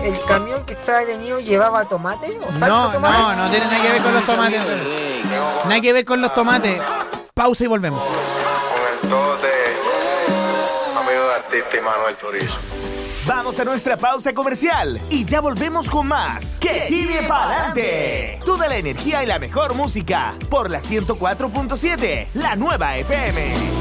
el camión que estaba detenido llevaba tomate o salsa de tomate. No tiene nada que ver con los tomates. Nada que ver con los tomates. Pausa y volvemos. Con el tote, amigo de artista y Manuel Turizo. Vamos a nuestra pausa comercial y ya volvemos con más. ¡Que tire pa'lante! Toda la energía y la mejor música por la 104.7, la nueva FM.